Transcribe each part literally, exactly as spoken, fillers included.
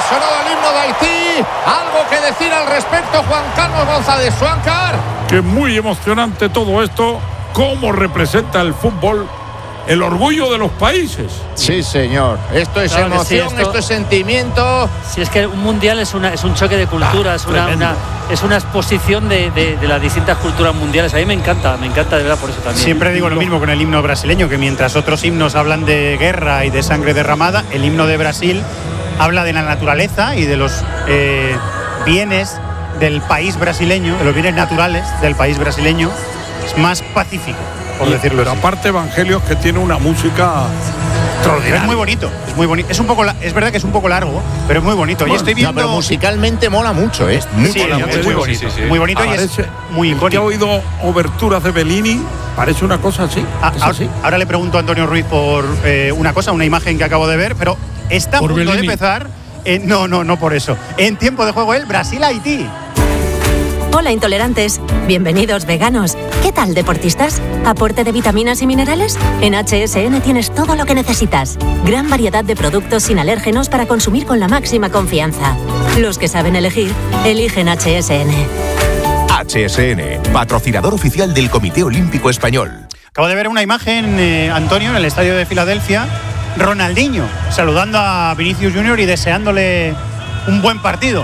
sonado el himno de Haití. ¿Algo que decir al respecto, Juan Carlos González Suáncar? Que es muy emocionante todo esto, cómo representa el fútbol el orgullo de los países. Sí, señor. Esto es claro emoción, sí, esto, esto es sentimiento. Si es que un mundial es, una, es un choque de culturas, ah, una, una, es una exposición de, de, de las distintas culturas mundiales. A mí me encanta, me encanta de verdad por eso también. Siempre digo lo mismo con el himno brasileño, que mientras otros himnos hablan de guerra y de sangre derramada, el himno de Brasil habla de la naturaleza y de los eh, bienes del país brasileño, de los bienes naturales del país brasileño. Es más pacífico, por y, decirlo pero así. Aparte, Evangelios, que tiene una música extraordinaria. Es muy bonito, es muy bonito. Es un poco, es verdad que es un poco largo, pero es muy bonito. Bueno, y estoy viendo. No, pero musicalmente mola mucho, ¿eh? Mucho, sí, mola es mucho. muy bonito, sí, sí, sí. muy bonito y es muy icónico. ¿Te ha oído oberturas de Bellini? Parece una cosa así. Ah, ¿Es ahora, así? ahora le pregunto a Antonio Ruiz por eh, una cosa, una imagen que acabo de ver, pero está a punto Bellini. de empezar. Eh, no, no, no por eso. En tiempo de juego el Brasil-Haití. Hola intolerantes, bienvenidos veganos. ¿Qué tal deportistas? ¿Aporte de vitaminas y minerales? En H S N tienes todo lo que necesitas. Gran variedad de productos sin alérgenos para consumir con la máxima confianza. Los que saben elegir, eligen H S N. H S N, patrocinador oficial del Comité Olímpico Español. Acabo de ver una imagen, eh, Antonio, en el estadio de Filadelfia. Ronaldinho saludando a Vinicius Junior y deseándole un buen partido.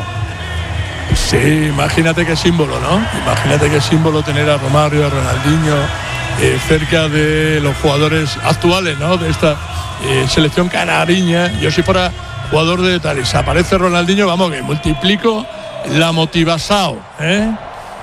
Sí, imagínate qué símbolo, ¿no? Imagínate qué símbolo tener a Romario, a Ronaldinho eh, cerca de los jugadores actuales, ¿no? De esta eh, selección canariña. Yo si fuera jugador de tal y se aparece Ronaldinho, vamos, que multiplico la motivación, ¿eh?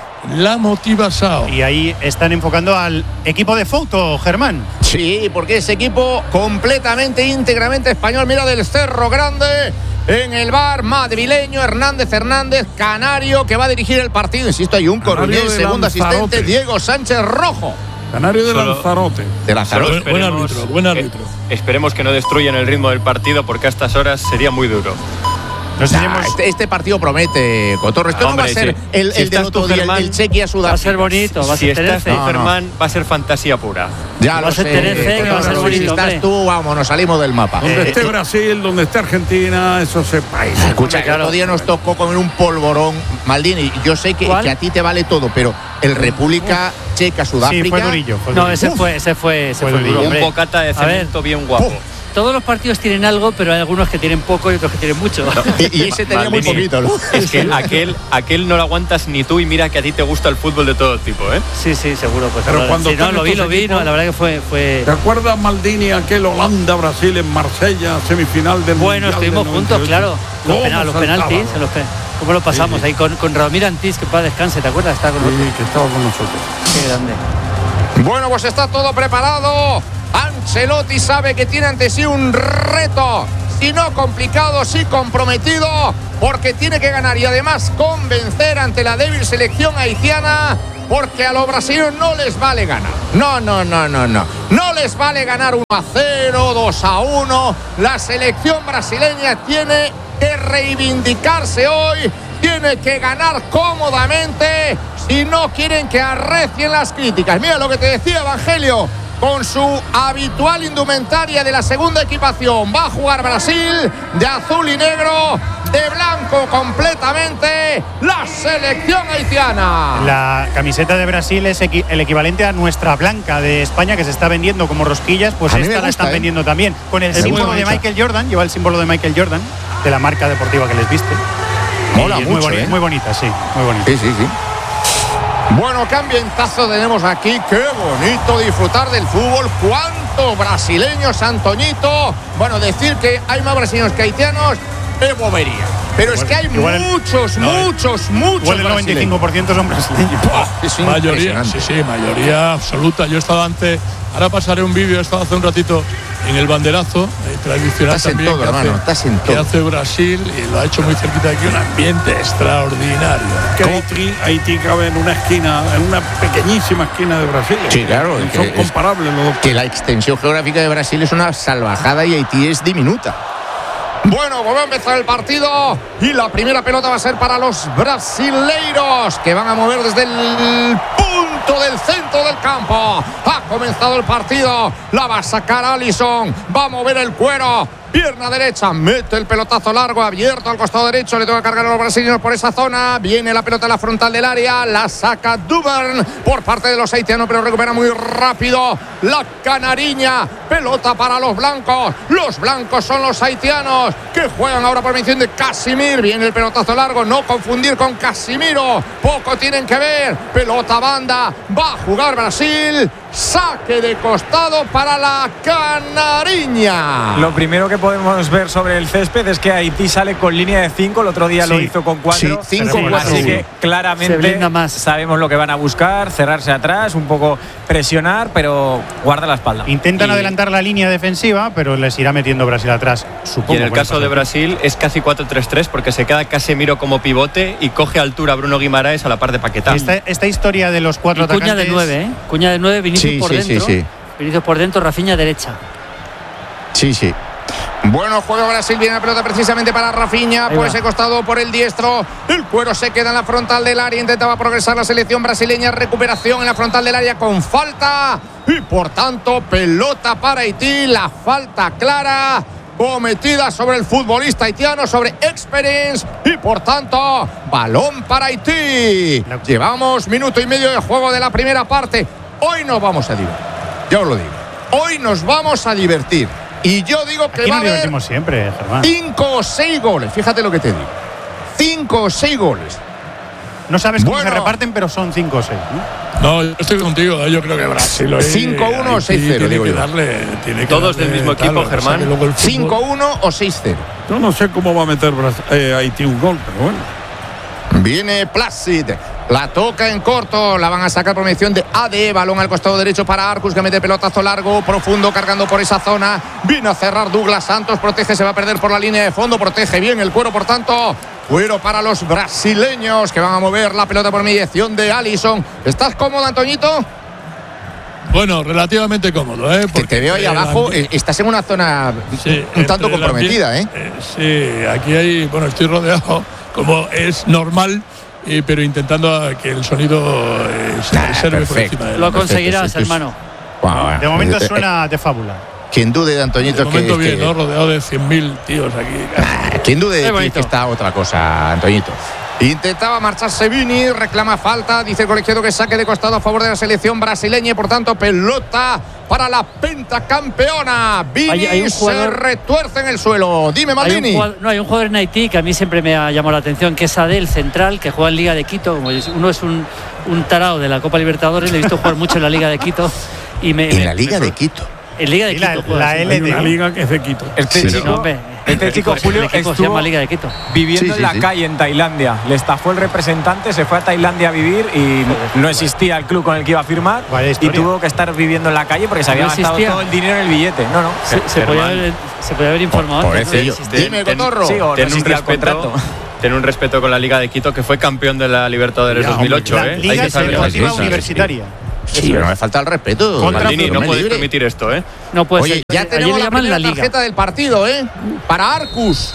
La motivación. Y ahí están enfocando al equipo de foto, Germán. Sí, porque ese equipo completamente, íntegramente español. Mira, del Cerro Grande. En el bar madrileño, Hernández Hernández, canario, que va a dirigir el partido. Insisto, hay un coronel, segundo asistente, Diego Sánchez Rojo. Canario de Solo, Lanzarote. De Lanzarote. Buen árbitro, buen árbitro. Eh, esperemos que no destruyan el ritmo del partido, porque a estas horas sería muy duro. Nos nah, este, este partido promete, Cotorro. Esto Hombre, no va a ser sí. el, si el del otro día, el, el Chequia Sudáfrica. Va a ser bonito, va a si ser estás tú, no, Germán, no. va a ser fantasía pura. Ya va lo a ser sé, Tenerife, que va a ser bonito, si estás hombre. tú, vamos, nos salimos del mapa. Donde Eh, esté eh, Brasil, donde esté Argentina, eso se país. Escucha, hombre, claro. el otro día nos tocó comer un polvorón, Maldini. Yo sé que, que a ti te vale todo, pero el República Uf. Checa, Sudáfrica. Sí, fue durillo. Fue no, durillo. ese fue, ese fue, ese fue fue duro, Un hombre. bocata de cemento bien guapo. Uf. Todos los partidos tienen algo, pero hay algunos que tienen poco y otros que tienen mucho. No, y, y ese tenía muy poquito, ¿no? Es que aquel, aquel no lo aguantas ni tú, y mira que a ti te gusta el fútbol de todo tipo, ¿eh? Sí, sí, seguro. Pues pero cuando sí, no, lo vi, lo vi, equipos, no, la verdad que fue, fue. ¿Te acuerdas, Maldini, aquel Holanda-Brasil en Marsella, semifinal del Bueno, Mundial estuvimos del juntos, claro. Los, penal, los penaltis, en los pe ¿cómo lo pasamos? Sí, sí. Ahí con, con Ramiro Antís, que para descanse, ¿te acuerdas? Estaba con sí, nosotros. que estaba con nosotros. Qué grande. Bueno, pues está todo preparado. Ancelotti sabe que tiene ante sí un reto, si no complicado, sí comprometido, porque tiene que ganar y además convencer ante la débil selección haitiana, porque a los brasileños no les vale ganar. No, no, no, no, no. No les vale ganar uno a cero, dos a uno. La selección brasileña tiene que reivindicarse hoy, tiene que ganar cómodamente si no quieren que arrecien las críticas. Mira lo que te decía Evangelio. Con su habitual indumentaria de la segunda equipación, va a jugar Brasil de azul y negro, de blanco completamente, la selección haitiana. La camiseta de Brasil es equi el equivalente a nuestra blanca de España, que se está vendiendo como rosquillas, pues esta gusta, la están ¿eh? vendiendo también. Con el es símbolo de Michael Jordan, lleva el símbolo de Michael Jordan, de la marca deportiva que les viste. Mola mucho, muy, boni ¿eh? muy bonita, sí, muy bonita. Sí, sí, sí. Bueno, qué ambientazo tenemos aquí, qué bonito disfrutar del fútbol, cuántos brasileños, Antoñito. Bueno, decir que hay más brasileños que haitianos es bobería, pero igual, es que hay muchos, el, muchos, no, muchos igual el noventa y cinco por ciento son brasileños. Oh, es mayoría, sí, sí, mayoría absoluta. Yo he estado antes, ahora pasaré un vídeo, he estado hace un ratito en el banderazo eh, tradicional estás también en todo, que, hermano, hace, estás en que todo. hace Brasil, y lo ha hecho muy cerquita de aquí, un ambiente extraordinario. Que Haití, Haití cabe en una esquina, en una pequeñísima esquina de Brasil. Sí, claro. Son que comparables los dos. Que la extensión geográfica de Brasil es una salvajada y Haití es diminuta. Bueno, vuelve a empezar el partido y la primera pelota va a ser para los brasileiros, que van a mover desde el punto del centro del campo. Ha comenzado el partido, la va a sacar Alisson, va a mover el cuero, pierna derecha, mete el pelotazo largo, abierto al costado derecho, le toca cargar a los brasileños por esa zona, viene la pelota a la frontal del área, la saca Duvern por parte de los haitianos, pero recupera muy rápido la canariña, pelota para los blancos, los blancos son los haitianos, que juegan ahora por mención de Casimir, viene el pelotazo largo, no confundir con Casimiro, poco tienen que ver, pelota banda, va a jugar Brasil, saque de costado para la canariña. Lo primero que podemos ver sobre el césped es que Haití sale con línea de cinco, el otro día sí, lo hizo con cuatro, sí, cinco, cuatro, así que claramente más. sabemos lo que van a buscar, cerrarse atrás, un poco presionar, pero guarda la espalda. Intentan y... adelantar la línea defensiva, pero les irá metiendo Brasil atrás, supongo. Y en el caso de Brasil es casi cuatro tres tres porque se queda Casemiro como pivote y coge altura Bruno Guimaraes a la par de Paquetá. Esta, esta historia de los cuatro y Cuña atacantes... de nueve, ¿eh? Cuña de nueve, Vinicius sí, por sí, dentro. Sí, sí. Vinicius por dentro, Rafinha derecha. Sí, sí. Bueno juego Brasil, viene la pelota precisamente para Rafinha, por ese costado por el diestro, el cuero se queda en la frontal del área, intentaba progresar la selección brasileña, recuperación en la frontal del área con falta y por tanto pelota para Haití, la falta clara cometida sobre el futbolista haitiano, sobre Experience y por tanto balón para Haití. Llevamos minuto y medio de juego de la primera parte, hoy nos vamos a divertir, ya os lo digo, hoy nos vamos a divertir. Y yo digo que Aquí va a haber siempre, Germán. cinco o seis goles. Fíjate lo que te digo. Cinco o seis goles. No sabes cómo bueno, se reparten, pero son cinco o seis, ¿no? No, yo estoy contigo. Yo creo que Brasil hoy cinco uno o seis cero, digo yo. Darle, tiene que Todos darle, del mismo tal, equipo, Germán. cinco uno o seis cero. Yo no sé cómo va a meter eh, Haití un gol, pero bueno. Viene Placid. La toca en corto, la van a sacar por mención de A D, balón al costado derecho para Arcus que mete pelotazo largo, profundo, cargando por esa zona, viene a cerrar Douglas Santos, protege, se va a perder por la línea de fondo, protege bien el cuero, por tanto, cuero para los brasileños que van a mover la pelota por mediación de Alisson. ¿Estás cómodo, Antoñito? Bueno, relativamente cómodo, ¿eh? Porque te veo ahí abajo, ambi- estás en una zona sí, un tanto comprometida, ¿eh? ¿eh? Sí, aquí hay, bueno, estoy rodeado, como es normal, eh, pero intentando que el sonido eh, se nah, reserve por encima de él. Lo conseguirás, hermano. Wow, de momento eh, suena de fábula. Quien dude de Antoñito de momento que, bien, que... ¿no? Rodeado de cien mil tíos aquí. Nah, quien dude de ti que está otra cosa, Antoñito. Intentaba marcharse Vini, reclama falta, dice el colegiado que saque de costado a favor de la selección brasileña y por tanto pelota para la pentacampeona. Vini hay, hay un jugador, se retuerce en el suelo. Dime, Maldini. Hay un jugador, no, hay un jugador en Haití que a mí siempre me ha llamado la atención, que es Adel, central, que juega en Liga de Quito. Uno es un, un tarao de la Copa Libertadores, le he visto jugar mucho en la Liga de Quito. Y me, en me, la Liga me, de Quito. En Liga de Quito. La, la L D. Una liga que es de Quito. Este sí, chico, no, hombre, este chico Julio equipo se llama Liga de Quito. Viviendo sí, sí, en la sí. calle en Tailandia. Le estafó el representante, se fue a Tailandia a vivir y no existía el club con el que iba a firmar y tuvo que estar viviendo en la calle porque se había no gastado todo el dinero en el billete. No, no. Se, se, podía, haber, se podía haber informado. Por eso yo. Dime, Cotorro. Sí, o ten no un respeto. Ten un respeto con la Liga de Quito, que fue campeón de la Libertadores ya, dos mil ocho. La ¿eh? Liga Deportiva Universitaria. Sí, pero no me falta el respeto. Maldini, no puedes libre. permitir esto, ¿eh? No puede Oye, ser. ya tenemos la primera la tarjeta del partido, ¿eh? Para Arcus.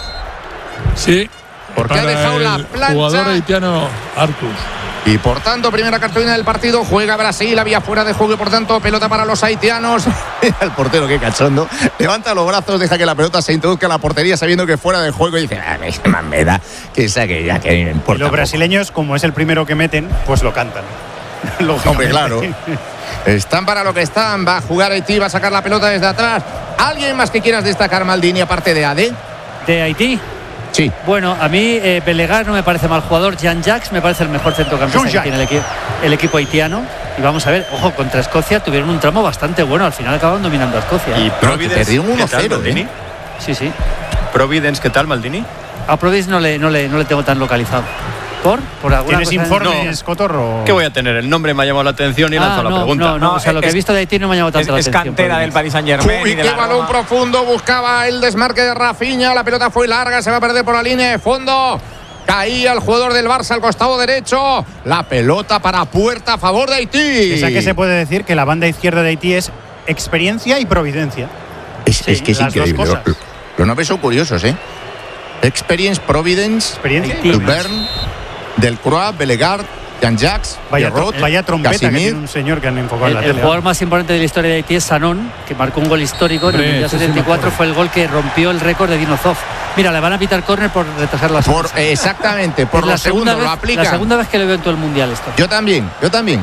Sí. Porque ha dejado la plancha. Jugador haitiano Arcus. Y por tanto, primera cartulina del partido, juega Brasil, había fuera de juego y por tanto, pelota para los haitianos. El portero, qué cachondo, levanta los brazos, deja que la pelota se introduzca en la portería sabiendo que fuera de juego y dice, ah, me da que saque ya, que me importa. Y los brasileños, como es el primero que meten, pues lo cantan. Hombre, claro. Están para lo que están, va a jugar Haití, va a sacar la pelota desde atrás. ¿Alguien más que quieras destacar, Maldini, aparte de A D? ¿De Haití? Sí. Bueno, a mí eh, Belegar no me parece mal jugador. Jean-Jacques me parece el mejor centrocampista que tiene el, equi el equipo haitiano. Y vamos a ver, ojo, contra Escocia tuvieron un tramo bastante bueno. Al final acaban dominando a Escocia. ¿Y Providence? Perdieron uno cero, Maldini? Sí, sí. ¿Providence qué tal, Maldini? A Providence no le, no le, no le tengo tan localizado. ¿Por? ¿Por alguna ¿Tienes cosa? informes, no. Cotorro? ¿Qué voy a tener? El nombre me ha llamado la atención y he ah, lanzado no, la pregunta. No, no, o sea, lo que he visto de Haití no me ha llamado tanto la es, atención. Es cantera del Paris Saint-Germain. Uy, qué balón Roma. Profundo, buscaba el desmarque de Rafinha, la pelota fue larga, se va a perder por la línea de fondo. Caía el jugador del Barça al costado derecho. La pelota para puerta a favor de Haití. Esa que se puede decir que la banda izquierda de Haití es experiencia y providencia. Es, sí, es que es increíble. Los, los nombres son curiosos, ¿eh? Experience, Providence, experiencia, Duvern, Delcroix, Belegar, Jean-Jacques, vaya, Pierrot, vaya trompeta Casimir. que tiene un señor que han enfocado El, en la el tele. jugador más importante de la historia de Haití es Sanon, que marcó un gol histórico en el Mundial setenta y cuatro, fue el gol que rompió el récord de Dino Zoff. Mira, le van a pitar córner por retrasar las por, Exactamente, por los segundos lo aplican. La segunda vez que lo veo en todo el Mundial esto. Yo también, yo también.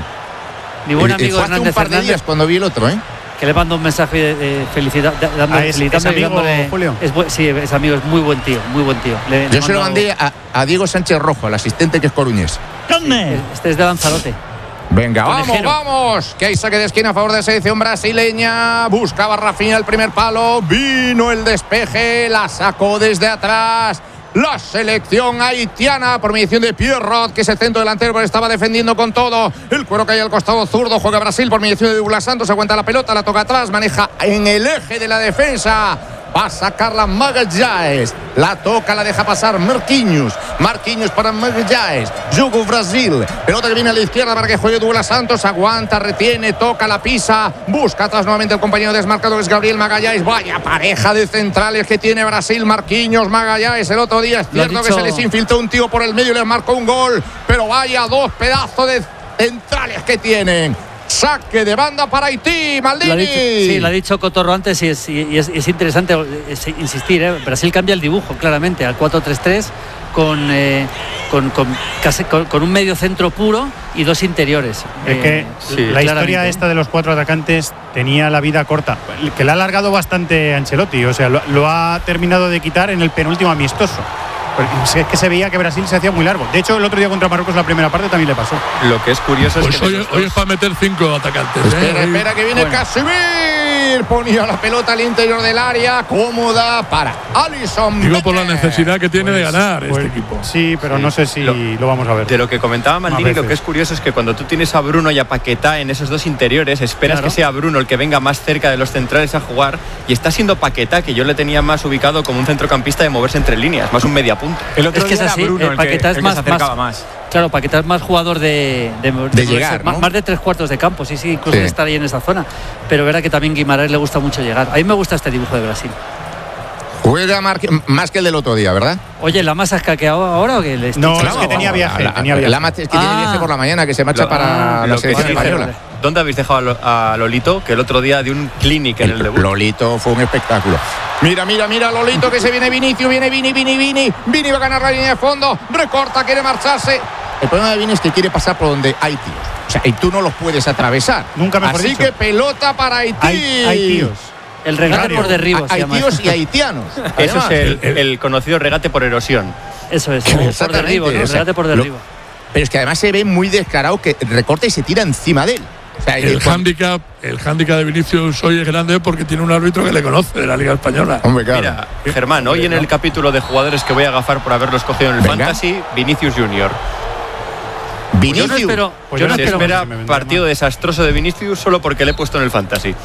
Mi buen Eh, amigo fue hace Hernández un par de Hernández, días cuando vi el otro, ¿eh? que le mando un mensaje de, de felicidad, de- dando- Ah, ¿es- felicitándole es y amigo, dándole- Julio? es bu- sí, es amigo, es muy buen tío, muy buen tío. Le- le Yo se lo mando- mandé a, a Diego Sánchez Rojo, el asistente que es coruñés. Este es de Lanzarote. Venga, vamos, Conejero. vamos. Que hay saque de esquina a favor de la selección brasileña. Buscaba Rafinha el primer palo. Vino el despeje. La sacó desde atrás. La selección haitiana por mediación de Pierrot, que es el centro delantero, pero estaba defendiendo con todo. El cuero cae al costado zurdo. Juega Brasil por mediación de Douglas Santos. Aguanta la pelota, la toca atrás. Maneja en el eje de la defensa. Va a sacarla Magalhães. La toca, la deja pasar Marquinhos. Marquinhos para Magalhães. Jugo Brasil. Pelota que viene a la izquierda para que juegue Douglas Santos. Aguanta, retiene, toca, la pisa. Busca atrás nuevamente el compañero desmarcado, que es Gabriel Magalhães. Vaya pareja de centrales que tiene Brasil. Marquinhos, Magalhães. El otro día es cierto que se les infiltró un tío por el medio y les marcó un gol. Pero vaya dos pedazos de centrales que tienen. Saque de banda para Haití, Maldini. Lo ha dicho- sí, lo ha dicho Cotorro antes y es, y es- y es interesante es- insistir. ¿eh? Brasil cambia el dibujo claramente al cuatro tres tres con, eh, con, con, casi- con, con un medio centro puro y dos interiores. Es Eh, que sí, la historia claramente. esta de los cuatro atacantes tenía la vida corta, que la ha alargado bastante Ancelotti, o sea, lo, lo ha terminado de quitar en el penúltimo amistoso. Porque es que se veía que Brasil se hacía muy largo. De hecho, el otro día contra Marruecos la primera parte también le pasó. Lo que es curioso Pues es que hoy, de esos hoy dos- es para meter cinco atacantes. ¿eh? Espera, Hoy- espera, que viene Bueno. Casimir. Ponía la pelota al interior del área. Cómoda para Alisson. Digo por la Becker. necesidad que tiene de ganar Pues, este equipo. Sí, pero Sí. no sé si Lo- lo, vamos a ver. De lo que comentaba Maldini, Más lo que veces. es curioso es que cuando tú tienes a Bruno y a Paquetá en esos dos interiores, esperas Claro. que sea Bruno el que venga más cerca de los centrales a jugar, y está siendo Paquetá, que yo le tenía más ubicado como un centrocampista de moverse entre líneas, más un mediapunta. El otro Es que día es era así, Bruno eh, el que, Paquetá es el que más- se acercaba más- más. Claro, Paquetá es más jugador de, de, de llegar, más, ¿no? más de tres cuartos de campo, sí, sí, incluso Sí. de estar ahí en esa zona. Pero verá que también Guimaraes le gusta mucho llegar. A mí me gusta este dibujo de Brasil. Juega Marque- más que el del otro día, ¿verdad? Oye, ¿la masa has caqueado ahora o qué? Le No, estoy- es que tenía viaje, La, tenía viaje. la mate- es que tiene Ah. viaje por la mañana, que se marcha Lo- para lo la que selección sí, española. vale. ¿Dónde habéis dejado a Lo- a Lolito? Que el otro día dio un clinic en el El debut. Lolito fue un espectáculo. Mira, mira, mira, Lolito, que se viene Vinicius, viene Vini, Vini, Vini. Vini va a ganar la línea de fondo. Recorta, quiere marcharse. El problema de Vini es que quiere pasar por donde hay tíos. O sea, y tú no los puedes atravesar. Nunca mejor Así dicho. que pelota para Haití. Hay, hay tíos. El regate Claro. por derribo se Hay llama tíos eso. y haitianos. Eso Además, es el, el- el conocido regate por erosión. Eso es, por Exactamente, derribo, ¿no? o sea, Regate por lo- derribo. Pero es que además se ve muy descarado que recorta y se tira encima de él. O sea, El cuando- hándicap, el hándicap de Vinicius hoy es grande porque tiene un árbitro que le conoce de la Liga Española. Hombre, claro. Mira, Germán, hoy en el capítulo de jugadores que voy a agafar por haberlos cogido en el Venga. Fantasy, Vinicius Junior. Vinicius. Yo no espero, Pues yo yo no no Se espero espero- espera se me vendrá partido mal. desastroso de Vinicius solo porque le he puesto en el Fantasy.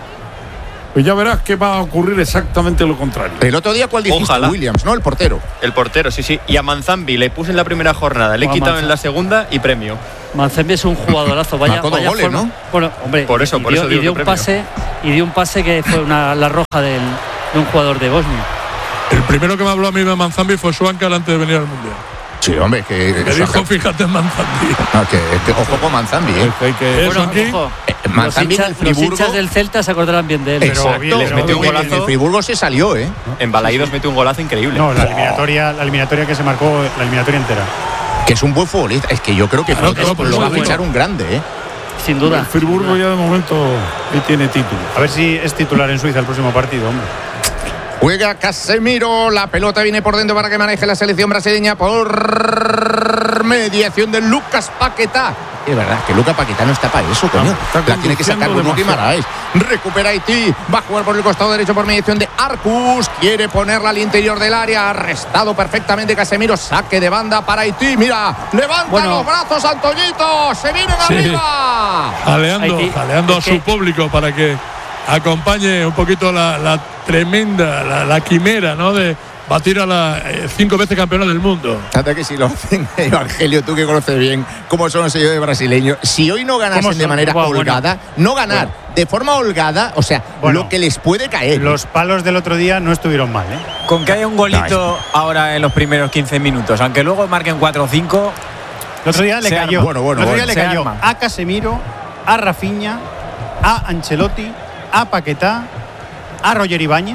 Pues ya verás que va a ocurrir exactamente lo contrario. El otro día, ¿cuál dijiste? Ojalá. Williams, ¿no? El portero. El portero, sí, sí. Y a Manzambi le puse en la primera jornada, le he Juan quitado Manzambi. en la segunda y premio. Manzambi es un jugadorazo, vaya, Marcó dos vaya goles, forma. ¿no? Bueno, hombre, Por eso, y por dio, eso y digo dio que un premio. pase y dio un pase que fue una la roja del, de un jugador de Bosnia. El primero que me habló a mí de Manzambi fue Suancar antes de venir al Mundial. Sí, hombre, que. Me eso- dijo, fíjate en Manzambi. no, que, que ojo con Manzambi, ¿eh? Hay que- Eso Bueno, aquí, ojo, Eh, los, Manzambi en hinchas, el los Friburgo. hinchas del Celta se acordarán bien de él. Pero Exacto. bien, les pero metió un muy bien. golazo. En el Friburgo se salió, ¿eh? En Balaídos metió un golazo increíble. No, la eliminatoria, la eliminatoria que se marcó, la eliminatoria entera. Que es un buen futbolista. Es que yo creo que Claro, Flick claro, pero lo va a muy fichar bueno. un grande, ¿eh? Sin duda. El Friburgo ya de momento ahí tiene título. A ver si es titular en Suiza el próximo partido, hombre. Juega Casemiro, la pelota viene por dentro para que maneje la selección brasileña por mediación de Lucas Paquetá. Es verdad que Lucas Paquetá no está para eso, coño. está La tiene que sacar conduciendo Bruno Guimaraes. Recupera Haití, va a jugar por el costado derecho por mediación de Arcus. Quiere ponerla al interior del área, arrestado perfectamente Casemiro. Saque de banda para Haití. Mira, levanta Bueno. los brazos Antoñito, se vienen Sí. arriba. jaleando, Haití. jaleando a Es su que- público para que acompañe un poquito la, la tremenda, la, la quimera, ¿no? De batir a la eh, cinco veces campeona del mundo. Hasta que si lo hacen, Evangelio, tú que conoces bien cómo son los sellos de brasileños, si hoy no ganasen ¿Cómo de son? manera Bueno, bueno. holgada, no ganar de forma holgada, o sea, Bueno. lo que les puede caer. Los palos del otro día no estuvieron mal, ¿eh? Con que haya un golito ahora en los primeros quince minutos, aunque luego marquen cuatro o cinco, El otro día le Se cayó, arma. Bueno, bueno, el otro día bueno. le cayó Se arma. a Casemiro, a Rafinha, a Ancelotti, a Paquetá, a Roger Ibáñez.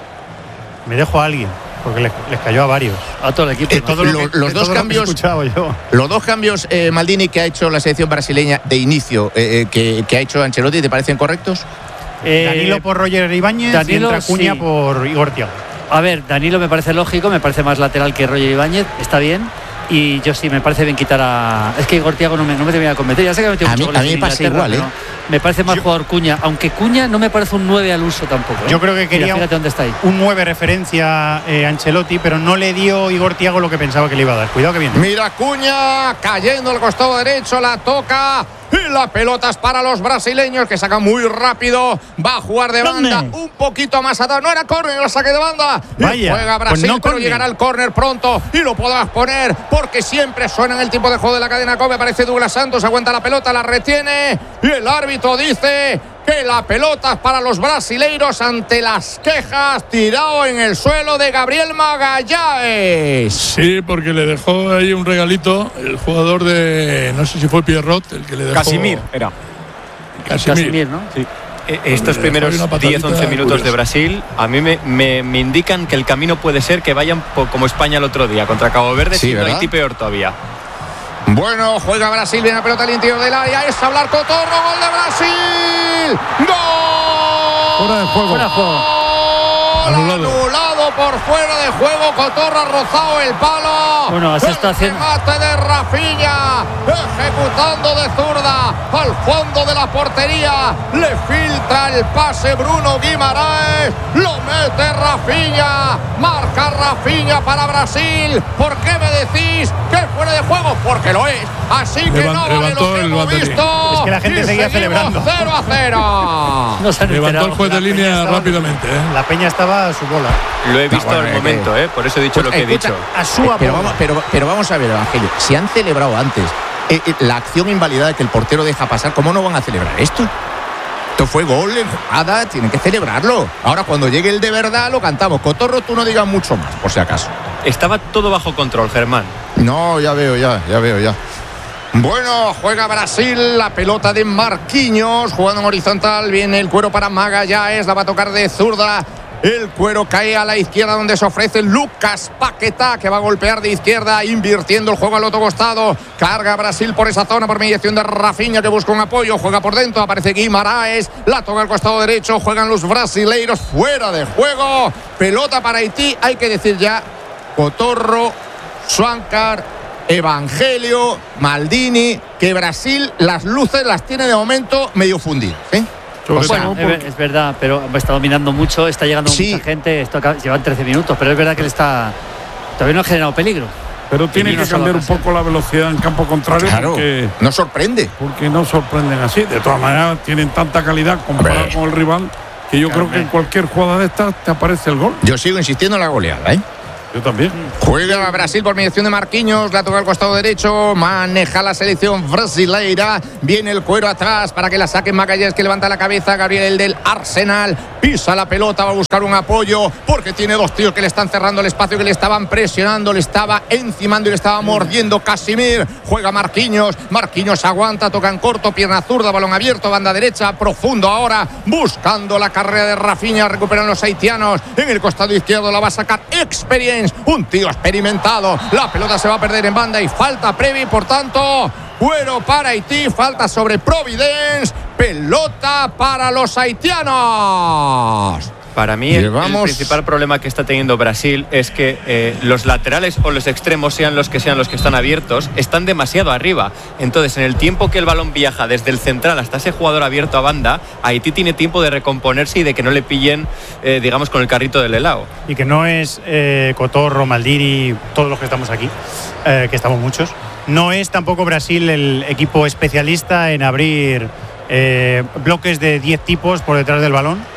Me dejo a alguien, porque les, les cayó a varios. A todo el equipo. Eh, ¿no? todo lo que- los de dos todo lo que he cambios- escuchado yo. Los dos cambios, eh, Maldini, que ha hecho la selección brasileña de inicio, eh, eh, que, que ha hecho Ancelotti, ¿te parecen correctos? Eh, Danilo por Roger Ibáñez Danilo, y entra Acuña sí. por Igor Thiago. A ver, Danilo me parece lógico, me parece más lateral que Roger Ibáñez, está bien. Y yo sí, me parece bien quitar a. Es que Igor Thiago no me, no me termina de convencer. Ya sé que ha metido A muchos mí- goles a mí en me pasa Inglaterra, igual, ¿eh? pero me parece más Yo- jugador Cuña. Aunque Cuña no me parece un nueve al uso tampoco. ¿eh? Yo creo que quería Mira, fíjate dónde está ahí. un nueve referencia eh, Ancelotti, pero no le dio Igor Thiago lo que pensaba que le iba a dar. Cuidado que viene. Mira Cuña cayendo al costado derecho, la toca y la pelota es para los brasileños que sacan muy rápido. Va a jugar de banda ¿Dónde? un poquito más atrás. No era córner, era saque de banda. Y Vaya, juega pues Brasil, no pero córner. llegará el córner pronto y lo podrás poner porque siempre suena en el tiempo de juego de la cadena Cope. Aparece Douglas Santos, aguanta la pelota, la retiene y el árbitro dice que la pelota es para los brasileiros ante las quejas, tirado en el suelo de Gabriel Magallanes. Sí, porque le dejó ahí un regalito el jugador de, no sé si fue Pierrot, el que le dejó. Casimir era. Casimir. Casimir, ¿no? Sí. Eh, Estos Le primeros dejó una patadita diez once minutos curiosa. de Brasil a mí me, me- me indican que el camino puede ser que vayan po- como España el otro día contra Cabo Verde, Sí, siendo ¿verdad? Haití peor todavía. Bueno, juega Brasil, viene la pelota al interior del área, es hablar Cotorro, gol de Brasil. ¡Gol! Fuera de juego. Fuera de juego. Anulado. Anulado por fuera de juego, Cotorro ha rozado el palo. Bueno, así está El haciendo- remate de Rafinha, ejecutando de zurda al fondo de la portería. Le filtra el pase Bruno Guimaraes, lo mete Rafinha, marca Rafinha para Brasil. ¿Por qué me decís que es fuera de juego? Porque lo es. Así que Levan- no vale levantó lo que el hemos banderín. visto. Es que la gente Y seguía seguimos celebrando. cero a cero. No se han Levantó enterado. el juez de La Peña línea estaba- rápidamente. ¿eh? La Peña estaba a su bola. Lo he visto bueno, al eh, momento, ¿eh? Por eso he dicho lo que he Escucha, dicho. A su Eh, pero, bola. vamos, pero, pero vamos a ver, Evangelio. Si han celebrado antes eh, eh, la acción invalidada que el portero deja pasar, ¿cómo no van a celebrar esto? Esto fue gol en jugada, tienen que celebrarlo. Ahora, cuando llegue el de verdad, lo cantamos. Cotorro, tú no digas mucho más, por si acaso. Estaba todo bajo control, Germán. No, ya veo, ya, ya veo, ya. Bueno, juega Brasil, la pelota de Marquinhos, jugando en horizontal, viene el cuero para Magallanes, la va a tocar de zurda. El cuero cae a la izquierda donde se ofrece Lucas Paquetá, que va a golpear de izquierda, invirtiendo el juego al otro costado. Carga Brasil por esa zona por mediación de Rafinha, que busca un apoyo. Juega por dentro, aparece Guimaraes, la toca al costado derecho. Juegan los brasileiros fuera de juego. Pelota para Haití, hay que decir ya, Cotorro, Swankar, Evangelio, Maldini, que Brasil las luces las tiene de momento medio fundidas, ¿eh? Sobre O sea, todo Bueno, es, porque- es verdad, pero está dominando mucho, está llegando Sí. mucha gente. Esto acaba- llevan trece minutos, pero es verdad que le está. Todavía no ha generado peligro. Pero tiene Y no que solo cambiar un Brasil. poco la velocidad en campo contrario Claro, porque, no sorprende. porque no sorprenden así. De todas maneras, tienen tanta calidad comparado Hombre. con el rival que yo creo que en cualquier jugada de estas te aparece el gol. Yo sigo insistiendo en la goleada, ¿eh? Yo también. Juega Brasil por mediación de Marquinhos, la toca al costado derecho, maneja la selección brasileira, viene el cuero atrás para que la saque Magallanes, que levanta la cabeza, Gabriel el del Arsenal, pisa la pelota, va a buscar un apoyo, porque tiene dos tíos que le están cerrando el espacio, que le estaban presionando, le estaba encimando y le estaba mordiendo Casimir. Juega Marquinhos, Marquinhos aguanta, toca en corto, pierna zurda, balón abierto, banda derecha, profundo ahora, buscando la carrera de Rafinha, recuperan los haitianos, en el costado izquierdo la va a sacar Experience, un tío experimentado, la pelota se va a perder en banda y falta previa, y por tanto, cuero para Haití, falta sobre Providence, pelota para los haitianos. Para mí el, el Llevamos- principal problema que está teniendo Brasil es que eh, los laterales o los extremos, sean los que sean los que están abiertos, están demasiado arriba. Entonces, en el tiempo que el balón viaja desde el central hasta ese jugador abierto a banda, Haití tiene tiempo de recomponerse y de que no le pillen, eh, digamos, con el carrito del helado. Y que no es eh, Cotorro, Maldini, todos los que estamos aquí, eh, que estamos muchos. No es tampoco Brasil el equipo especialista en abrir eh, bloques de diez tipos por detrás del balón,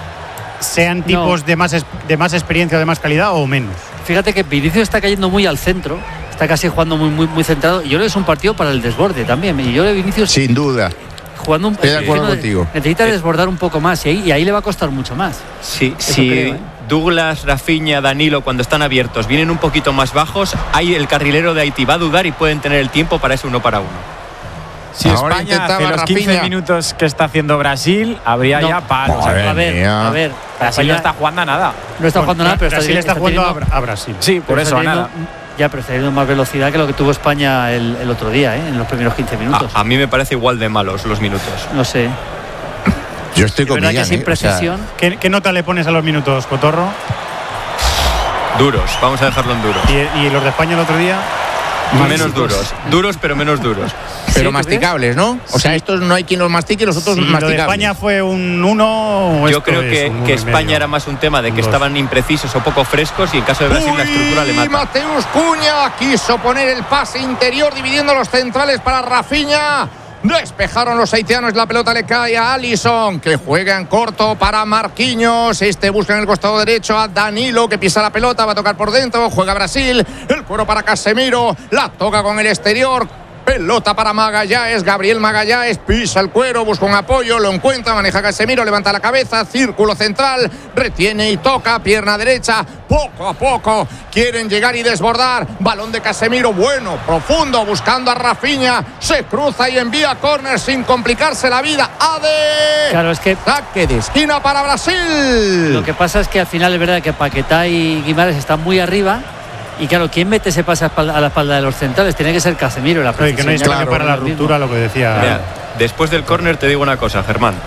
sean tipos No. de, más, es- de más experiencia o de más calidad o menos. Fíjate que Vinicius está cayendo muy al centro, está casi jugando muy, muy, muy centrado. Y yo creo que es un partido para el desborde también. Y yo creo que Vinicius Sin duda. jugando un Estoy de acuerdo haciendo- contigo. necesita desbordar un poco más y ahí, y ahí le va a costar mucho más. Sí, Eso si creo, ¿eh? Douglas, Rafinha, Danilo, cuando están abiertos, vienen un poquito más bajos, ahí el carrilero de Haití va a dudar y pueden tener el tiempo para ese uno para uno. Si Ahora España hace los quince Rafinha. minutos que está haciendo Brasil, habría no. ya palos. A ver, a ver, a ver. Brasil no está jugando a nada. No está jugando a nada, pero Brasil está, está, está jugando teniendo, a Brasil. Sí, por eso a nada. Ya, pero está teniendo más velocidad que lo que tuvo España el, el otro día, ¿eh? En los primeros quince minutos. A, a mí me parece igual de malos los minutos. No sé. Yo estoy con Millán, sin precisión. O sea, ¿qué, ¿Qué nota le pones a los minutos, Cotorro? Duros, vamos a dejarlo en duros. ¿Y, y los de España el otro día? Menos duros, duros pero menos duros. Pero sí, masticables, ¿no? O sea, estos no hay quien los mastique y los otros sí, masticables. Lo de España fue un uno. Yo creo que, que España era más un tema de que dos. estaban imprecisos o poco frescos y en caso de Brasil Uy, la estructura le mata. Mateus Cunha quiso poner el pase interior dividiendo los centrales para Rafinha. Despejaron los haitianos, la pelota le cae a Alisson, que juega en corto para Marquinhos. Este busca en el costado derecho a Danilo, que pisa la pelota, va a tocar por dentro, juega Brasil. El cuero para Casemiro, la toca con el exterior. Pelota para Magallanes, Gabriel Magallanes pisa el cuero, busca un apoyo, lo encuentra, maneja Casemiro, levanta la cabeza, círculo central, retiene y toca, pierna derecha, poco a poco quieren llegar y desbordar, balón de Casemiro, bueno, profundo, buscando a Rafinha, se cruza y envía córner sin complicarse la vida. Ade, claro, es que saque de esquina para Brasil. Lo que pasa es que al final es verdad que Paquetá y Guimarães están muy arriba. Y claro, ¿quién mete ese pase a la espalda de los centrales? Tiene que ser Casemiro. La que no hay claro, para la ruptura, lo que decía. Mira, después del córner te digo una cosa, Germán.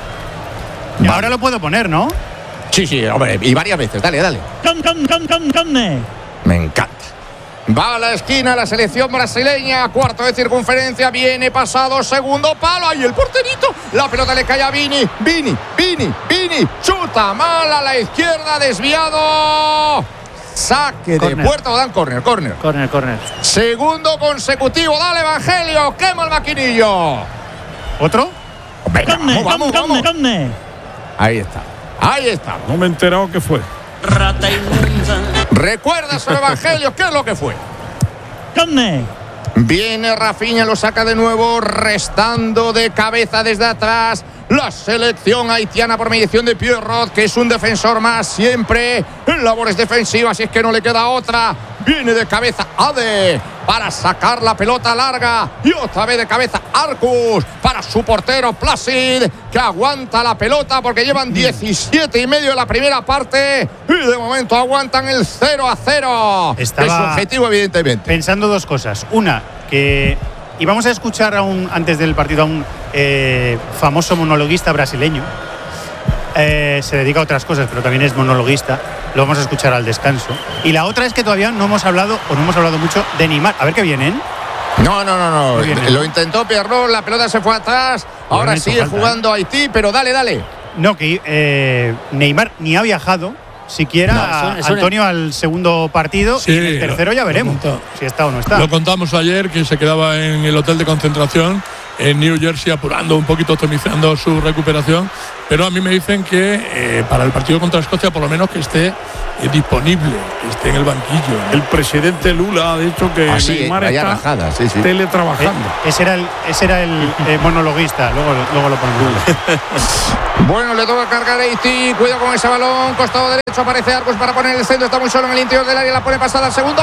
Y ahora lo puedo poner, ¿no? Sí, sí, hombre, y varias veces. Dale, dale. Con, con, con, con, con. Me encanta. Va a la esquina la selección brasileña, cuarto de circunferencia, viene pasado, segundo palo, ahí el porterito, la pelota le cae a Vini, Vini, Vini, Vini, chuta mal a la izquierda, desviado. Saque corner. De puerta o dan córner, córner. Córner, córner. Segundo consecutivo, dale Evangelio, quema el maquinillo. ¿Otro? Venga, vamos, vamos, vamos. Corner. Ahí está, ahí está. No me he enterado qué fue. Rata inmunda. ¿Recuerdas el Evangelio? ¿Qué es lo que fue? Corner. Viene Rafinha, lo saca de nuevo, restando de cabeza desde atrás. La selección haitiana por mediación de Pierrot, que es un defensor más siempre en labores defensivas, y es que no le queda otra. Viene de cabeza Ade para sacar la pelota larga y otra vez de cabeza Arcus para su portero Placid, que aguanta la pelota porque llevan diecisiete y medio en la primera parte y de momento aguantan el cero a cero. Estaba es su objetivo, evidentemente. Pensando dos cosas. Una, que y vamos a escuchar a un, antes del partido a un eh, famoso monologuista brasileño. Eh, se dedica a otras cosas, pero también es monologuista. Lo vamos a escuchar al descanso. Y la otra es que todavía no hemos hablado, o no hemos hablado mucho de Neymar. A ver qué vienen. No, no, no, no. Lo intentó Pierrot, la pelota se fue atrás. Bueno, ahora sigue falta, jugando ¿eh? Haití, pero dale, dale. No, que eh, Neymar ni ha viajado siquiera no, eso, eso Antonio es... al segundo partido, sí, y en el tercero ya veremos si está o no está. Lo contamos ayer, que se quedaba en el hotel de concentración en New Jersey apurando un poquito, optimizando su recuperación, pero a mí me dicen que eh, para el partido contra Escocia por lo menos que esté eh, disponible, que esté en el banquillo. El presidente Lula ha dicho que ah, sí, Neymar está rajada, sí, sí. teletrabajando. Eh, ese era el, ese era el eh, monologuista, luego, luego lo ponemos. Bueno, le toca cargar a Haití, cuidado con ese balón, costado derecho, aparece Arcos para poner el centro, está muy solo en el interior del área, la pone pasada al segundo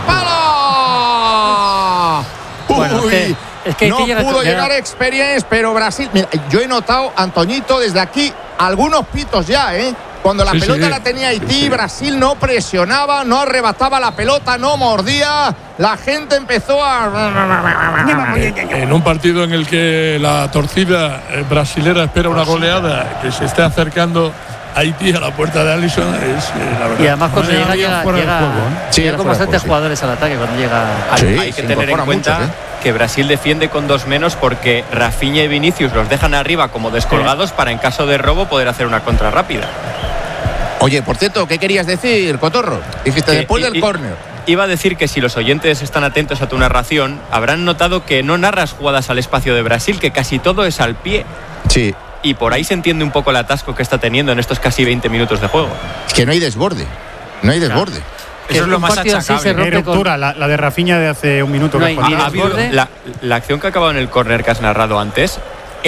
palo. Bueno, Uy, que, es que no llega, pudo llega. llegar Experience, pero Brasil, mira, yo he notado, Antoñito, desde aquí algunos pitos ya, ¿eh? Cuando la sí, pelota sí, la tenía Haití, sí, sí. Brasil no presionaba, no arrebataba la pelota, no mordía. La gente empezó a... En un partido en el que la torcida brasilera espera una goleada, que se esté acercando Haití a la puerta de Alisson, es eh, la verdad. Y además cuando llega, llega, fuera llega, del juego, ¿eh? sí, llega con bastantes sí. jugadores al ataque cuando llega. Sí, al... hay que tener en cuenta muchos, ¿eh? que Brasil defiende con dos menos porque Rafinha y Vinicius los dejan arriba como descolgados sí. para en caso de robo poder hacer una contra rápida. Oye, por cierto, ¿qué querías decir, Cotorro? Dijiste eh, después y, del córner. Iba a decir que si los oyentes están atentos a tu narración, habrán notado que no narras jugadas al espacio de Brasil, que casi todo es al pie. Sí. Y por ahí se entiende un poco el atasco que está teniendo en estos casi veinte minutos de juego. Es que no hay desborde. No hay desborde. Claro. Eso es lo más achacable. Hay ruptura, con... la, la de Rafinha de hace un minuto. No que hay, ha, ha habido, la, la acción que ha acabado en el córner que has narrado antes era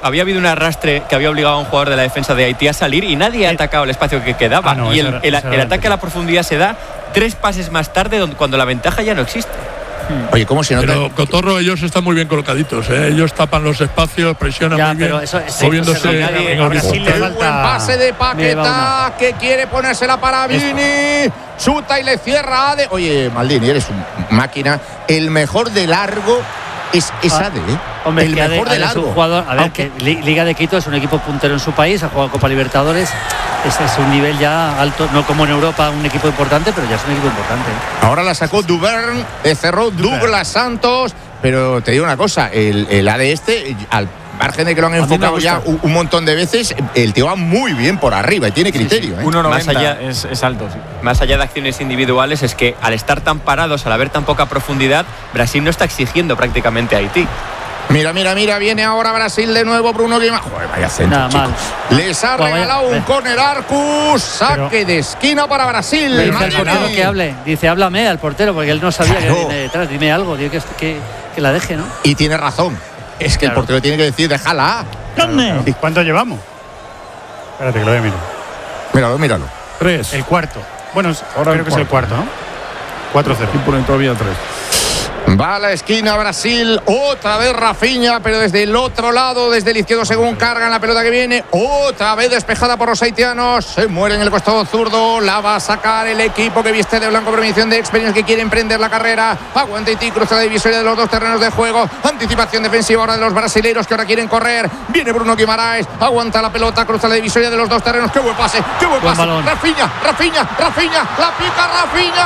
había habido un arrastre que había obligado a un jugador de la defensa de Haití a salir y nadie ha atacado el espacio que quedaba. Ah, no, y el, era, el, el ataque a la profundidad se da tres pases más tarde, donde, cuando la ventaja ya no existe. Oye, ¿cómo se nota? Pero Cotorro, ellos están muy bien colocaditos, ¿eh? Ellos tapan los espacios, presionan Ya, muy bien, pero eso- eso- moviéndose eso nadie- en a Brasil horizontal. le El buen pase de Paquetá, que quiere ponérsela para Vini. Chuta y le cierra a Ade. Oye, Maldini, eres una máquina. El mejor de largo es, es Ah, Ade, ¿eh? Hombre, el que mejor Ade- de Ade es un largo. jugador, a ver, Aunque- que Li- Liga de Quito es un equipo puntero en su país, ha jugado Copa Libertadores, ese es un nivel ya alto, no como en Europa un equipo importante, pero ya es un equipo importante. Ahora la sacó Duvern, eh, cerró Douglas Santos. Pero te digo una cosa, el, el A de este, al margen de que lo han mí me enfocado ya gusta. un, un montón de veces, el tío va muy bien por arriba y tiene criterio. ¿eh? uno noventa Más allá- es, es alto, sí. Más allá de acciones individuales, es que al estar tan parados, al haber tan poca profundidad, Brasil no está exigiendo prácticamente a Haití. Mira, mira, mira, viene ahora Brasil de nuevo, Bruno Guimaraes. Joder, vaya centro, Nada chicos. mal. Les ha Pues vaya- regalado un eh. córner Arcus, saque Pero- de esquina para Brasil. Le dice al Madre portero mía. que hable, dice háblame al portero, porque él no sabía Claro. que viene detrás, dime algo, dile que, que, que la deje, ¿no? Y tiene razón. Es que Claro. el portero tiene que decir, déjala. ¿Y cuánto llevamos? Espérate que lo voy a mirar. Míralo, míralo. Tres. El cuarto. Bueno, es- Ahora creo el que es el cuarto, ¿no? cuatro cero. Y ponen todavía tres. Va a la esquina Brasil, otra vez Rafinha, pero desde el otro lado, desde el izquierdo según cargan la pelota que viene, otra vez despejada por los haitianos, se muere en el costado zurdo, la va a sacar el equipo que viste de blanco, permisión de Experience que quiere emprender la carrera, aguanta Haití, cruza la divisoria de los dos terrenos de juego, anticipación defensiva ahora de los brasileiros que ahora quieren correr, viene Bruno Guimaraes, aguanta la pelota, cruza la divisoria de los dos terrenos, qué buen pase, qué buen, Buen pase, balón. Rafinha, Rafinha, Rafinha, la pica Rafinha,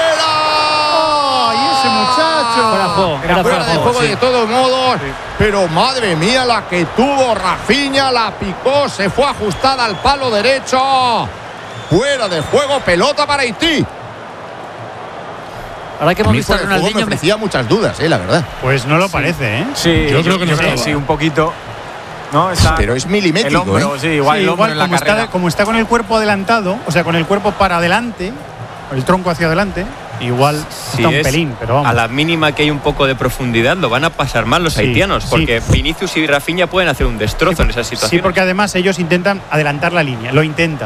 fuera. ¡Ay, ese muchacho! Fuera de juego, Era era fuera de juego de todos modos, pero madre mía la que tuvo Rafinha, la picó, se fue ajustada al palo derecho. Fuera de juego, pelota para Haití. Ahora que A hemos mí visto a fuera de juego me Ronaldinho, ofrecía muchas dudas, eh, la verdad. Pues no lo parece, ¿eh? Sí, Yo creo que no estaba. sí, un poquito. No, está Pero es el milimétrico, hombro, ¿eh? sí, igual Sí, el hombro igual en la como, carrera. está, como está con el cuerpo adelantado, o sea, con el cuerpo para adelante, el tronco hacia adelante, igual Si está un es pelín, pero vamos. a la mínima que hay un poco de profundidad, lo van a pasar mal los Sí, haitianos, sí. porque Vinicius y Rafinha pueden hacer un destrozo en esa situación. Sí, porque además ellos intentan adelantar la línea, lo intentan.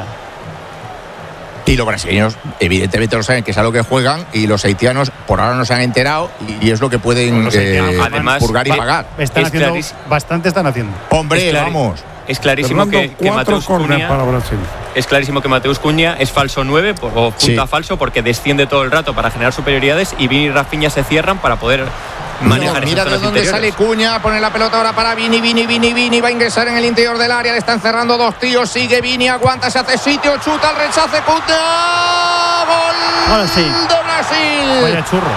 Y los brasileños, evidentemente, lo saben que es a lo que juegan. Y los haitianos, por ahora no se han enterado. Y, y es lo que pueden Los haitianos, eh, además, purgar y va- pagar. Están Es haciendo, clarísimo. bastante están haciendo. Hombre, Es clari- vamos. Es clarísimo Fernando, que, que cuatro Mateus córner Cunha, para Brasil. es clarísimo que Mateus Cunha es falso nueve por- o punta Sí. falso porque desciende todo el rato para generar superioridades y Vini y Rafinha se cierran para poder manejar Mira esas de zonas dónde interiores. sale Cuña, pone la pelota ahora para Vini, Vini, Vini, Vini, va a ingresar en el interior del área, le están cerrando dos tíos, sigue Vini, aguanta, se hace sitio, chuta, el rechace, Cuña, gol Ahora sí. de Brasil. Vaya churro.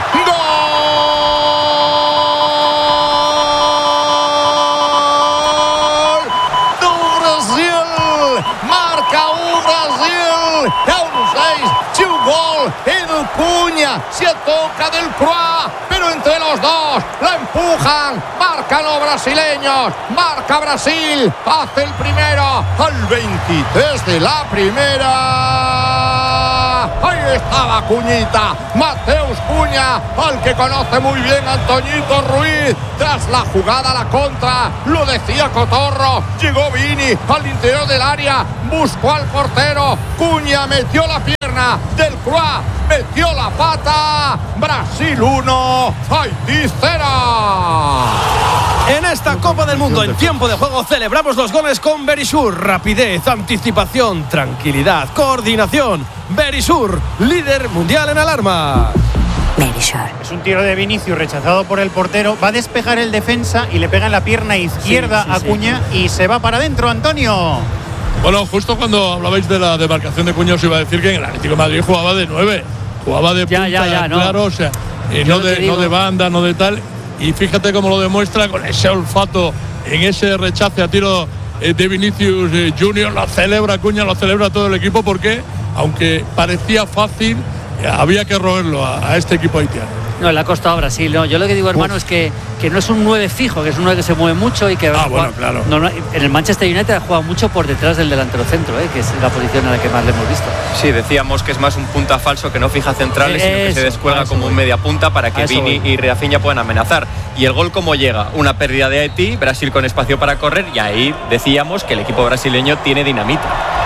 Gol do Brasil, marca o Brasil, é um seis, se o gol é do Cunha, se toca del Croix, pero entre los dos la empujan, marcan los brasileños, marca Brasil, hace el primero al veintitrés de la primera. Ahí estaba Cuñita, Mateus Cunha, al que conoce muy bien Antoñito Ruiz. Tras la jugada a la contra, lo decía Cotorro, llegó Vini al interior del área, buscó al portero, Cunha metió la pierna del Croix, metió la pata, Brasil uno, Haití cero. En esta Copa del Mundo, en tiempo de juego, celebramos los goles con Verisur. Rapidez, anticipación, tranquilidad, coordinación. Verisur, líder mundial en alarma. Es un tiro de Vinicius rechazado por el portero. Va a despejar el defensa y le pega en la pierna izquierda Sí, sí, a sí. Cunha y se va para adentro, Antonio. Bueno, justo cuando hablabais de la demarcación de Cunha os iba a decir que en el Atlético de Madrid jugaba de nueve, jugaba de Ya, punta, ya, ya, no. claro, o sea, eh, Yo no, te de, digo. no de banda, no de tal. Y fíjate cómo lo demuestra con ese olfato en ese rechace a tiro eh, de Vinicius eh, Junior. Lo celebra Cunha, lo celebra todo el equipo porque, aunque parecía fácil, había que roerlo a, a este equipo haitiano. No, le ha costado a Brasil. No, yo lo que digo, hermano, Uf. es que, que no es un nueve fijo, que es un nueve que se mueve mucho y que ah, juega, bueno, claro. no, no, en el Manchester United ha jugado mucho por detrás del delantero centro, ¿eh? que es la posición a la que más le hemos visto. Sí, decíamos que es más un punta falso que no fija centrales, eh, sino que eso, se descuelga como voy. un media punta para que Vini voy. y Rafinha puedan amenazar. Y el gol, ¿cómo llega? Una pérdida de Haití, Brasil con espacio para correr, y ahí decíamos que el equipo brasileño tiene dinamita.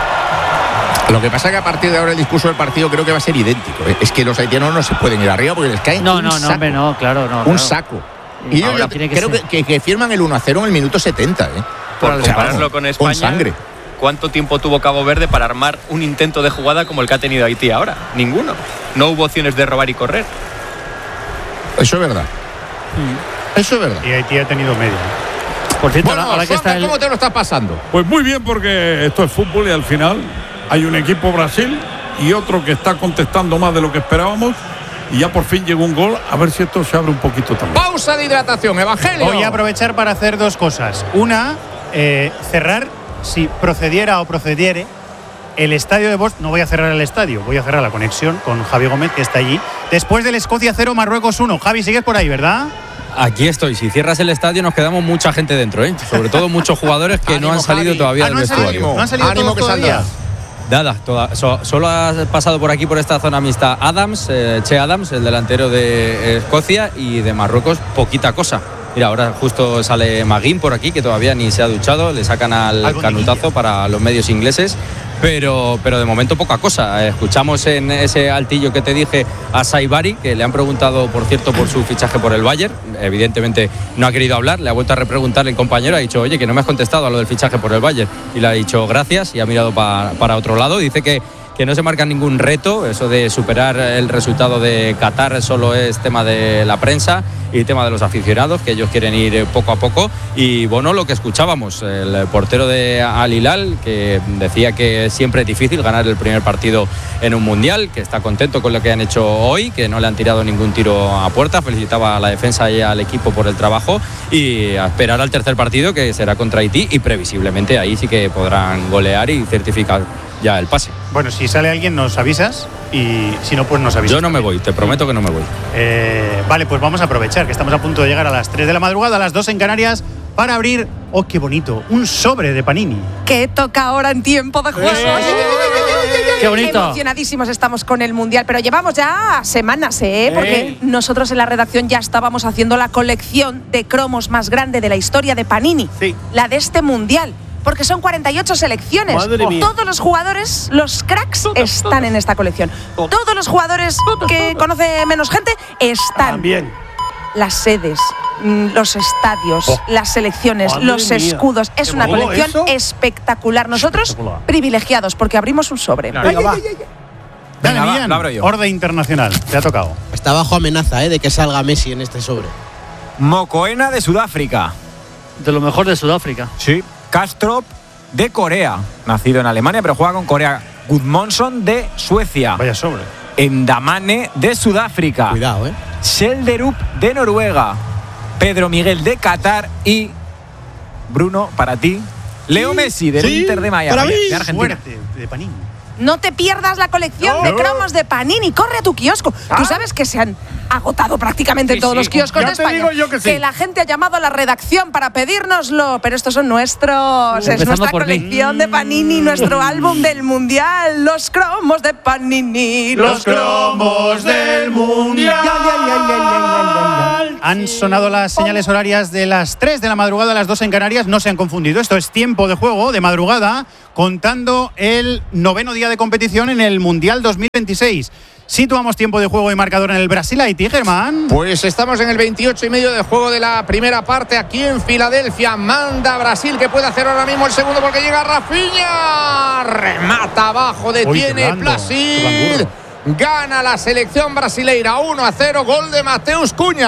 Lo que pasa es que a partir de ahora el discurso del partido creo que va a ser idéntico, ¿eh? Es que los haitianos no se pueden ir arriba porque les caen no, un no, saco. No, hombre, no, claro, no. Un claro. saco. Y yo, yo que creo que, que, que firman el uno a cero en el minuto setenta, ¿eh? Por compararlo con España, con sangre. ¿Cuánto tiempo tuvo Cabo Verde para armar un intento de jugada como el que ha tenido Haití ahora? Ninguno. No hubo opciones de robar y correr. Eso es verdad. Mm. Eso es verdad. Y Haití ha tenido medio. Por cierto, bueno, ahora que está el... ¿cómo te lo estás pasando? Pues muy bien, porque esto es fútbol y al final hay un equipo Brasil y otro que está contestando más de lo que esperábamos. Y ya por fin llegó un gol. A ver si esto se abre un poquito también. Pausa de hidratación, Evangelio. Voy a aprovechar para hacer dos cosas. Una, eh, cerrar, si procediera o procediere, el estadio de Bosch. No voy a cerrar el estadio, voy a cerrar la conexión con Javi Gómez, que está allí. Después del Escocia cero, Marruecos uno. Javi, sigues por ahí, ¿verdad? Aquí estoy. Si cierras el estadio nos quedamos mucha gente dentro, ¿eh? Sobre todo muchos jugadores que ánimo, no han salido Javi. todavía ah, del no vestuario. Ánimo, no han salido ánimo todos que todavía. Nada, toda, so, solo ha pasado por aquí, por esta zona mixta, Adams, eh, Che Adams, el delantero de Escocia, y de Marruecos poquita cosa. Mira, ahora justo sale Maguín por aquí, que todavía ni se ha duchado, le sacan al Algo canutazo para los medios ingleses, pero, pero de momento poca cosa. Escuchamos en ese altillo que te dije a Saibari, que le han preguntado, por cierto, por su fichaje por el Bayern. Evidentemente no ha querido hablar, le ha vuelto a repreguntar el compañero, ha dicho, oye, que no me has contestado a lo del fichaje por el Bayern, y le ha dicho gracias y ha mirado pa, para otro lado. Dice que que no se marca ningún reto, eso de superar el resultado de Qatar solo es tema de la prensa y tema de los aficionados, que ellos quieren ir poco a poco. Y bueno, lo que escuchábamos, el portero de Al Hilal, que decía que siempre es difícil ganar el primer partido en un mundial, que está contento con lo que han hecho hoy, que no le han tirado ningún tiro a puerta, felicitaba a la defensa y al equipo por el trabajo, y a esperar al tercer partido, que será contra Haití, y previsiblemente ahí sí que podrán golear y certificar ya el pase. Bueno, si sale alguien nos avisas, y si no, pues nos avisas. Yo no me voy, te prometo que no me voy. Eh, vale, pues vamos a aprovechar que estamos a punto de llegar a las tres de la madrugada, a las dos en Canarias, para abrir, oh, qué bonito, un sobre de Panini. Que toca ahora en tiempo de juego. ¡Eh! ¡Qué bonito! Emocionadísimos estamos con el Mundial, pero llevamos ya semanas, ¿eh? Porque ¡Eh! nosotros en la redacción ya estábamos haciendo la colección de cromos más grande de la historia de Panini. Sí. La de este Mundial. Porque son cuarenta y ocho selecciones. Madre mía. Todos los jugadores, los cracks, están en esta colección. Todos los jugadores que conoce menos gente están. También. Las sedes, los estadios, Oh. las selecciones, Madre los mía. escudos. Es ¿Qué una mola colección eso? espectacular. Nosotros, Espectacular. privilegiados, porque abrimos un sobre. Venga, Ay, va. ay, ay, ay. Dale, Venga, va, Millán, lo abro yo. orden internacional, te ha tocado. Está bajo amenaza, ¿eh? De que salga Messi en este sobre. Mokoena de Sudáfrica. De lo mejor de Sudáfrica. Sí. Kastrop de Corea. Nacido en Alemania, pero juega con Corea. Gudmundsson de Suecia. Vaya sobre. Endamane de Sudáfrica. Cuidado, ¿eh? Selderup de Noruega. Pedro Miguel de Qatar. Y Bruno, para ti, Leo Messi del sí, Inter de Miami, para mí. de Argentina. Suerte de Panini. No te pierdas la colección No. de cromos de Panini. Corre a tu kiosco. Tú sabes que se han agotado prácticamente Sí, todos sí. los kioscos Ya de te España. digo yo que sí. la gente ha llamado a la redacción para pedírnoslo, pero estos son nuestros. Es Empezando nuestra por mí. colección de Panini, nuestro álbum del Mundial. Los cromos de Panini. Los cromos del Mundial. Han sonado las señales horarias de las tres de la madrugada a las dos en Canarias. No se han confundido. Esto es tiempo de juego de madrugada, contando el noveno día de competición en el Mundial dos mil veintiséis. Situamos tiempo de juego y marcador en el Brasil-Haití, Germán. Pues estamos en el veintiocho y medio de juego de la primera parte aquí en Filadelfia. Manda Brasil, que puede hacer ahora mismo el segundo porque llega Rafinha. Remata abajo, detiene Uy, Placid. Gana la selección brasileira uno a cero. Gol de Mateus Cunha.